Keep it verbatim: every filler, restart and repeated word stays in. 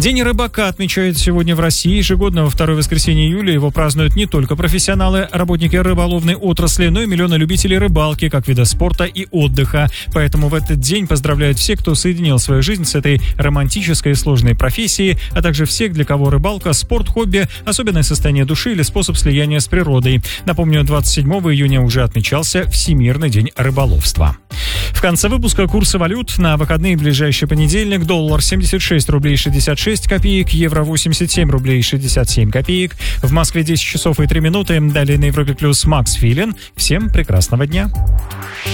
День рыбака отмечают сегодня в России. Ежегодно во второе воскресенье июля его празднуют не только профессионалы, работники рыболовной отрасли, но и миллионы любителей рыбалки как вида спорта и отдыха. Поэтому в этот день поздравляют всех, кто соединил свою жизнь с этой романтической и сложной профессией, а также всех, для кого рыбалка – спорт, хобби, особенное состояние души или способ слияния с природой. Напомню, двадцать седьмого июня уже отмечался Всемирный день рыболовства. В конце выпуска курсы валют на выходные ближайший понедельник. Доллар семьдесят шесть рублей шестьдесят шесть копеек, евро восемьдесят семь рублей шестьдесят семь копеек. В Москве десять часов и три минуты. Далее на Европе плюс Макс Филин. Всем прекрасного дня.